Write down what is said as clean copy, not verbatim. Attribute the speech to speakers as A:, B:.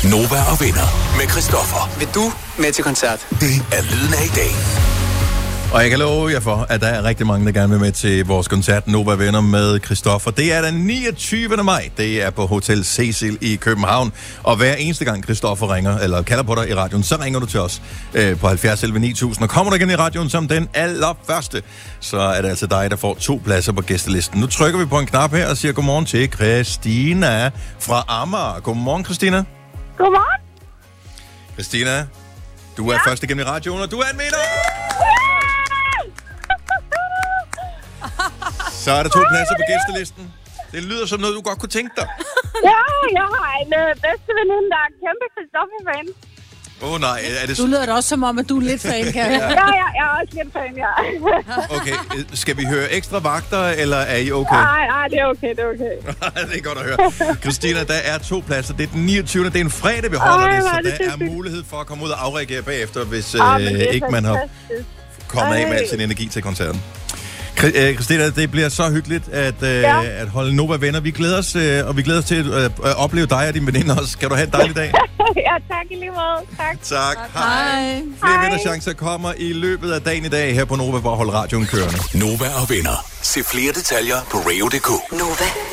A: Nova og Venner med Christoffer.
B: Vil du med til koncert?
A: Det er lyden af i dag.
C: Og jeg kan love jer for, at der er rigtig mange, der gerne vil med til vores koncert Nova Venner med Christoffer. Det er den 29. maj. Det er på Hotel Cecil i København. Og hver eneste gang Christoffer ringer, eller kalder på dig i radioen, så ringer du til os på 70 11 9000. Og kommer du igen i radioen som den allerførste, så er det altså dig, der får 2 pladser på gæstelisten. Nu trykker vi på en knap her og siger godmorgen til Christina fra Amager. Godmorgen, Christina.
D: Godmorgen.
C: Christina, du er først igennem i radioen, og du er en vinder! Så er der 2 pladser på gæstelisten. Det lyder som noget, du godt kunne tænke dig.
D: Ja, jeg har en bedste veninde, der er en kæmpe Christoffer-fan.
C: Nej, er det...
E: Du lyder da også som om, at du er lidt fan, kan jeg.
D: Ja, jeg er også lidt fan, ja.
C: Okay, skal vi høre ekstra vagter, eller er I okay?
D: Nej, det er okay, det er okay.
C: Det er godt at høre. Christina, der er 2 pladser. Det er den 29. Det er en fredag, vi holder det, så der er mulighed for at komme ud og afreagere bagefter, hvis ikke man har kommet af med al sin energi til koncerten. Christina, det bliver så hyggeligt at holde Nova Venner. Vi glæder os, og vi glæder os til at opleve dig og dine veninder også. Kan du have en dejlig dag?
D: Ja, tak i lige måde. Tak.
C: Hej. Flere vinderchancer kommer i løbet af dagen i dag her på Nova for at holde radioen kørende.
A: Nova og Venner. Se flere detaljer på radio.dk.
F: Nova.